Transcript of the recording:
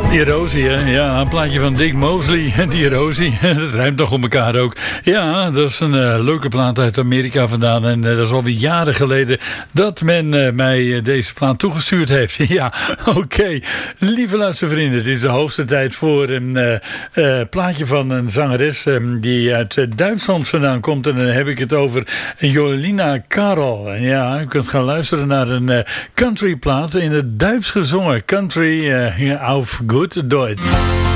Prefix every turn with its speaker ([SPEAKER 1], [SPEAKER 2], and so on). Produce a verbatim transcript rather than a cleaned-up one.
[SPEAKER 1] Erosie, hè? Ja, een plaatje van Dick Mosley. Die erosie, dat rijmt toch om elkaar ook. Ja, dat is een uh, leuke plaat uit Amerika vandaan. En uh, dat is alweer jaren geleden dat men uh, mij uh, deze plaat toegestuurd heeft. Ja, oké. Okay. Lieve luistervrienden, het is de hoogste tijd voor een uh, uh, plaatje van een zangeres um, die uit uh, Duitsland vandaan komt. En dan heb ik het over Jolina Karel. En ja, u kunt gaan luisteren naar een uh, country plaat in het Duits gezongen. Country uh, auf gut Deutsch.